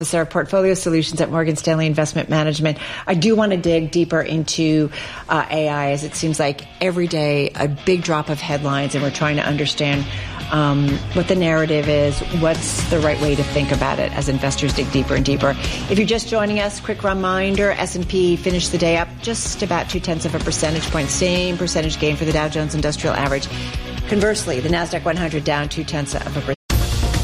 Our portfolio solutions at Morgan Stanley Investment Management. I do want to dig deeper into AI, as it seems like every day a big drop of headlines, and we're trying to understand what the narrative is, what's the right way to think about it as investors dig deeper and deeper. If you're just joining us, quick reminder, S&P finished the day up just about 0.2 percentage point, same percentage gain for the Dow Jones Industrial Average. Conversely, the NASDAQ 100 down 0.2%.